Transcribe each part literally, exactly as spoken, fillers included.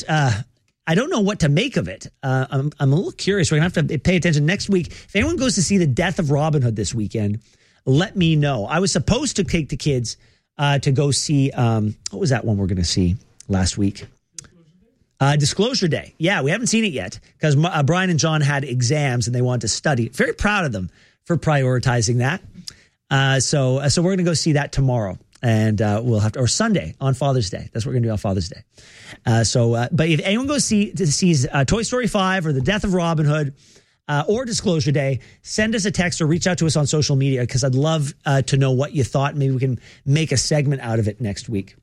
it's, uh, I don't know what to make of it. Uh, I'm, I'm a little curious. We're going to have to pay attention next week. If anyone goes to see The Death of Robin Hood this weekend, let me know. I was supposed to take the kids uh, to go see, um, what was that one we're going to see last week? Uh, Disclosure Day. Yeah, we haven't seen it yet because uh, Brian and John had exams and they wanted to study. Very proud of them for prioritizing that. Uh, so, uh, so we're going to go see that tomorrow, and uh, we'll have to, or Sunday on Father's Day. That's what we're going to do on Father's Day. Uh, so, uh, but if anyone goes see to sees uh, Toy Story five or The Death of Robin Hood uh, or Disclosure Day, send us a text or reach out to us on social media because I'd love uh, to know what you thought. Maybe we can make a segment out of it next week.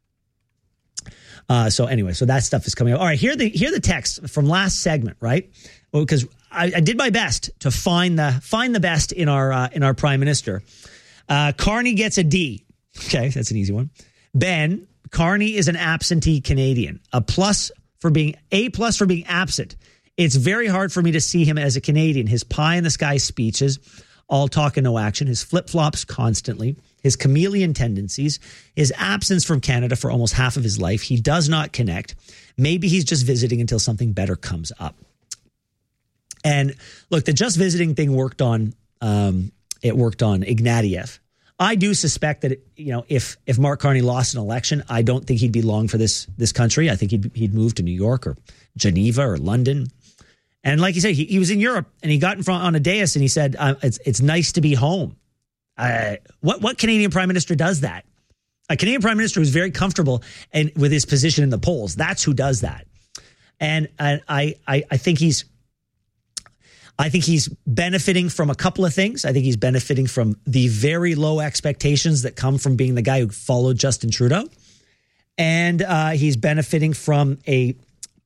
Uh, so anyway, so that stuff is coming up. All right, here the here the text from last segment, right? Well, because I, I did my best to find the find the best in our uh, in our Prime Minister. Uh, Carney gets a D. Okay, that's an easy one. Ben, Carney is an absentee Canadian. A plus for being a plus for being absent. It's very hard for me to see him as a Canadian. His pie in the sky speeches, all talk and no action. His flip flops constantly. His chameleon tendencies, his absence from Canada for almost half of his life. He does not connect. Maybe he's just visiting until something better comes up. And look, the just visiting thing worked on, um, it worked on Ignatieff. I do suspect that, you know, if if Mark Carney lost an election, I don't think he'd be long for this this country. I think he'd, he'd move to New York or Geneva or London. And like you said, he, he was in Europe and he got in front on a dais and he said, uh, it's, it's nice to be home. Uh, what what Canadian Prime Minister does that? A Canadian Prime Minister who's very comfortable and with his position in the polls. That's who does that. And, and I, I I think he's I think he's benefiting from a couple of things. I think he's benefiting from the very low expectations that come from being the guy who followed Justin Trudeau, and uh, he's benefiting from a.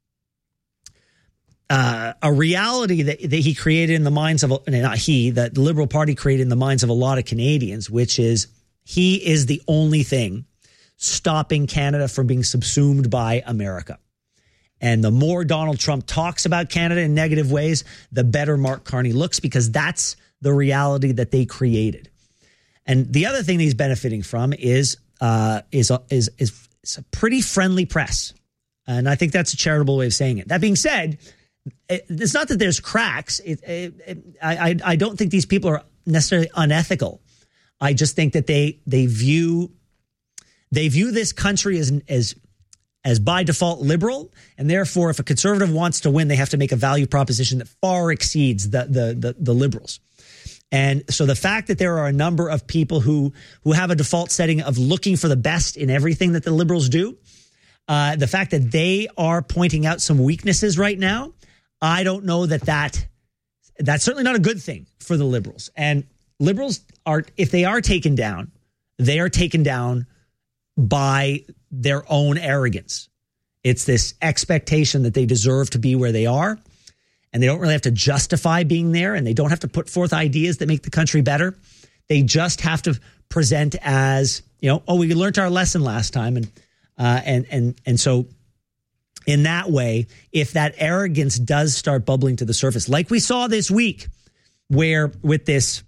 Uh, a reality that, that he created in the minds of, not he, that the Liberal Party created in the minds of a lot of Canadians, which is he is the only thing stopping Canada from being subsumed by America. And the more Donald Trump talks about Canada in negative ways, the better Mark Carney looks, because that's the reality that they created. And the other thing that he's benefiting from is, uh, is, is, is, is a pretty friendly press. And I think that's a charitable way of saying it. That being said, it's not that there's cracks. It, it, it, I, I don't think these people are necessarily unethical. I just think that they they view they view this country as as as by default liberal, and therefore, if a conservative wants to win, they have to make a value proposition that far exceeds the the the, the liberals. And so the fact that there are a number of people who who have a default setting of looking for the best in everything that the liberals do, uh, the fact that they are pointing out some weaknesses right now, I don't know that, that that's certainly not a good thing for the liberals. And liberals are, if they are taken down, they are taken down by their own arrogance. It's this expectation that they deserve to be where they are, and they don't really have to justify being there, and they don't have to put forth ideas that make the country better. They just have to present as, you know, oh, we learned our lesson last time. And, uh, and, and, and so, in that way, if that arrogance does start bubbling to the surface, like we saw this week, where with this,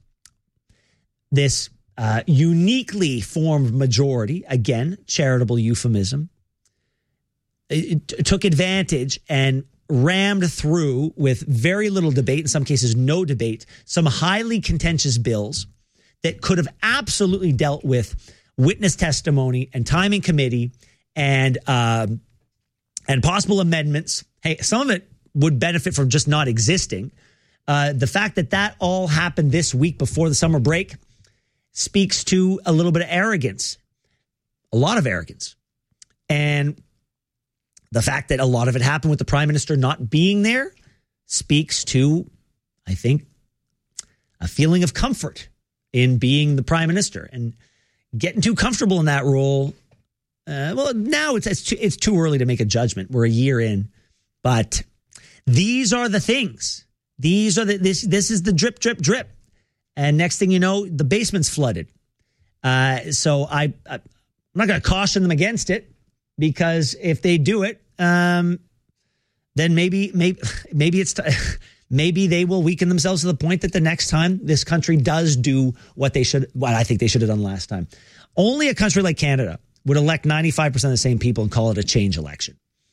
this uh, uniquely formed majority, again, charitable euphemism, it, it took advantage and rammed through with very little debate, in some cases no debate, some highly contentious bills that could have absolutely dealt with witness testimony and time in committee and um, and possible amendments. Hey, some of it would benefit from just not existing. Uh, the fact that that all happened this week before the summer break speaks to a little bit of arrogance, a lot of arrogance. And the fact that a lot of it happened with the Prime Minister not being there speaks to, I think, a feeling of comfort in being the Prime Minister. And getting too comfortable in that role, Uh, well, now it's it's too, it's too early to make a judgment. We're a year in, but these are the things. These are the this this is the drip, drip, drip, and next thing you know, the basement's flooded. Uh, so I, I I'm not going to caution them against it, because if they do it, um, then maybe maybe maybe it's t- maybe they will weaken themselves to the point that the next time this country does do what they should, what I think they should have done last time. Only a country like Canada would elect ninety-five percent of the same people and call it a change election.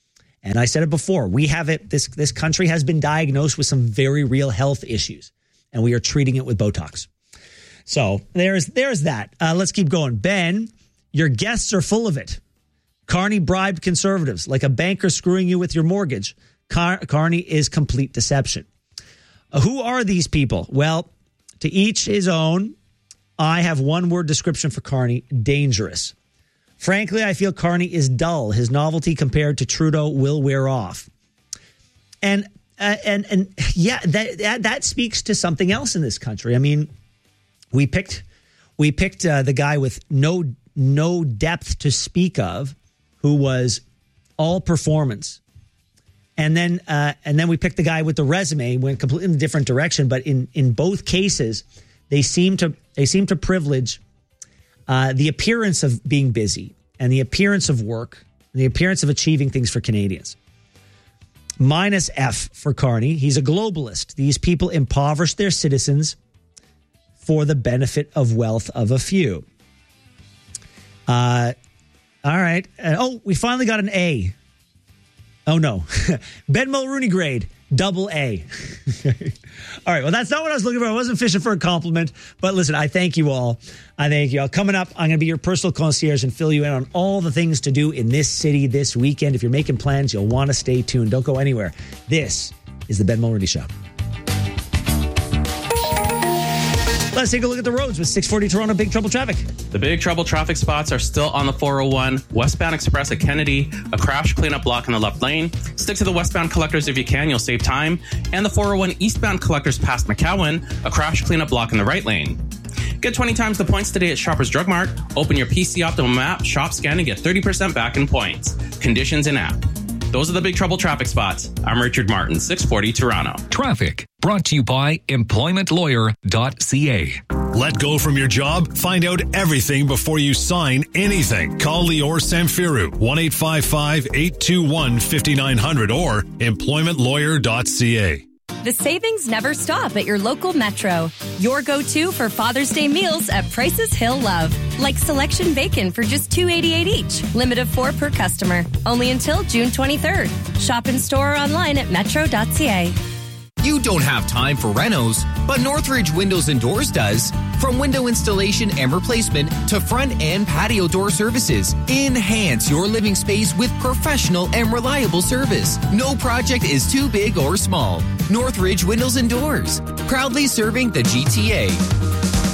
And I said it before, we have it, this, this country has been diagnosed with some very real health issues, and we are treating it with Botox. So there's, there's that. Uh, let's keep going. Ben, your guests are full of it. Carney bribed conservatives like a banker screwing you with your mortgage. Car- Carney is complete deception. Uh, who are these people? Well, to each his own. I have one word description for Carney: dangerous. Frankly, I feel Carney is dull. His novelty compared to Trudeau will wear off. And uh, and and yeah, that, that that speaks to something else in this country. I mean, we picked we picked uh, the guy with no no depth to speak of, who was all performance. And then uh, and then we picked the guy with the resume, went completely in a different direction. But in, in both cases, they seem to they seem to privilege uh, the appearance of being busy and the appearance of work and the appearance of achieving things for Canadians. Minus F for Carney. He's a globalist. These people impoverish their citizens for the benefit of wealth of a few. Uh, all right. Uh, oh, we finally got an A. Oh, no. Ben Mulrooney grade, double A. All right. Well, that's not what I was looking for. I wasn't fishing for a compliment. But listen, I thank you all. I thank you all. Coming up, I'm going to be your personal concierge and fill you in on all the things to do in this city this weekend. If you're making plans, you'll want to stay tuned. Don't go anywhere. This is the Ben Mulrooney Show. Let's take a look at the roads with six forty Toronto Big Trouble traffic. The big trouble traffic spots are still on the four oh one, westbound express at Kennedy, a crash cleanup block in the left lane. Stick to the westbound collectors if you can, you'll save time. And the four oh one eastbound collectors past McCowan, a crash cleanup block in the right lane. Get twenty times the points today at Shoppers Drug Mart. Open your P C Optimum app, shop, scan, and get thirty percent back in points. Conditions in app. Those are the big trouble traffic spots. I'm Richard Martin, six forty Toronto. Traffic brought to you by employment lawyer dot c a. Let go from your job? Find out everything before you sign anything. Call Lior Samfiru, one eight five five, eight two one, five nine zero zero or employment lawyer dot c a. The savings never stop at your local Metro. Your go-to for Father's Day meals at prices he'll love. Like selection bacon for just two dollars and eighty-eight cents each. Limit of four per customer. Only until June twenty-third. Shop in store or online at metro dot c a. You don't have time for renos, but Northridge Windows and Doors does. From window installation and replacement to front and patio door services, enhance your living space with professional and reliable service. No project is too big or small. Northridge Windows and Doors, proudly serving the G T A.